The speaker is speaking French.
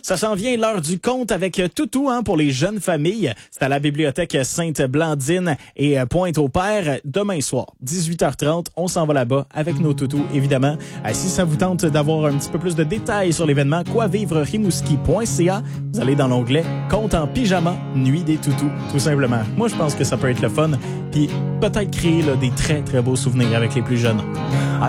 Ça s'en vient l'heure du conte avec Toutou pour les jeunes familles. C'est à la bibliothèque Sainte-Blandine et Pointe-au-Père demain soir, 18h30. On s'en va là-bas avec nos toutous, évidemment. Si ça vous tente d'avoir un petit peu plus de détails sur l'événement, quoivivre-rimouski.ca, vous allez dans l'onglet Conte en pyjama, nuit des toutous, tout simplement. Moi, je pense que ça peut être le fun. Puis peut-être créer des très, très beaux souvenirs avec les plus jeunes.